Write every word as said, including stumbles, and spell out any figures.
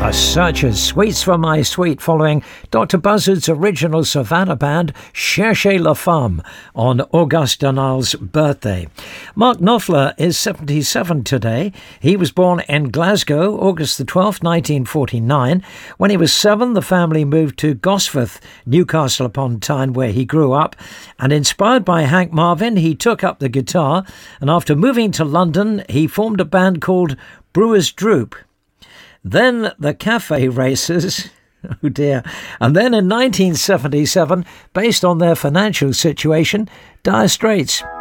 The Searchers, Sweets for My Sweet, following Doctor Buzzard's original Savannah band, Cherchez la Femme, on Auguste Donald's birthday. Mark Knopfler is seventy-seven today. He was born in Glasgow, August the twelfth, nineteen forty-nine. When he was seven, the family moved to Gosforth, Newcastle upon Tyne, where he grew up. And inspired by Hank Marvin, he took up the guitar, and after moving to London, he formed a band called Brewer's Droop. Then the Cafe Racers, oh dear, and then in nineteen seventy-seven, based on their financial situation, Dire Straits.